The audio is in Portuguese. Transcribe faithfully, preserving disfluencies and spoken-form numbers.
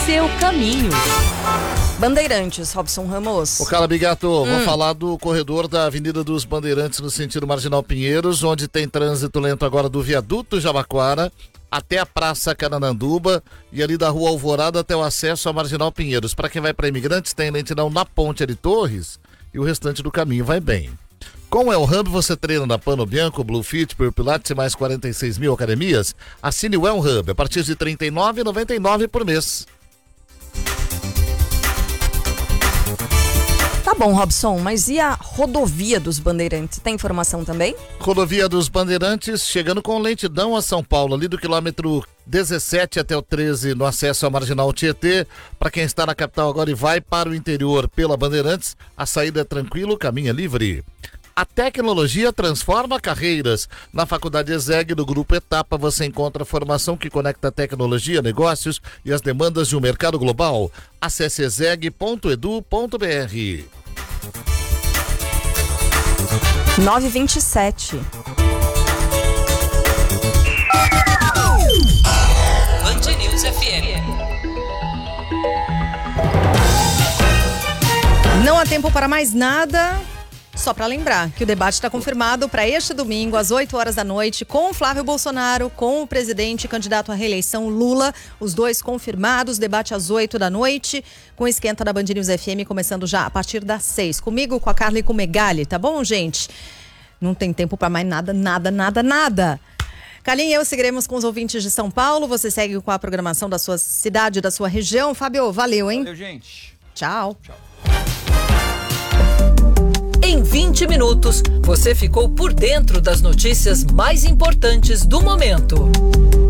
seu caminho. Bandeirantes, Robson Ramos. Ô, Carla Bigato, hum. vou falar do corredor da Avenida dos Bandeirantes no sentido Marginal Pinheiros, onde tem trânsito lento agora do viaduto Jabaquara até a Praça Canananduba e ali da Rua Alvorada até o acesso à Marginal Pinheiros. Para quem vai para Imigrantes, tem lentidão na Ponte de Torres e o restante do caminho vai bem. Com o El Hub você treina na Pano Bianco, Blue Fit, Pure Pilates e mais quarenta e seis mil academias. Assine o El Hub a partir de trinta e nove reais e noventa e nove centavos por mês. Tá bom, Robson, mas e a rodovia dos Bandeirantes? Tem informação também? Rodovia dos Bandeirantes chegando com lentidão a São Paulo, ali do quilômetro dezessete até o treze no acesso à Marginal Tietê. Para quem está na capital agora e vai para o interior pela Bandeirantes, a saída é tranquila, o caminho é livre. A tecnologia transforma carreiras. Na Faculdade ESEG do Grupo Etapa você encontra formação que conecta tecnologia, negócios e as demandas de um mercado global. Acesse exeg ponto edu ponto br. nove e vinte e sete. Band News F M. Não há tempo para mais nada. Só para lembrar que o debate está confirmado para este domingo, às oito horas da noite, com o Flávio Bolsonaro, com o presidente e candidato à reeleição Lula, os dois confirmados, debate às oito da noite, com o Esquenta da Band News F M, começando já a partir das seis. Comigo, com a Carla e com o Megali, tá bom, gente? Não tem tempo para mais nada, nada, nada, nada. Carlinha e eu seguiremos com os ouvintes de São Paulo, você segue com a programação da sua cidade, da sua região. Fábio, valeu, hein? Valeu, gente. Tchau. Tchau. Em vinte minutos, você ficou por dentro das notícias mais importantes do momento.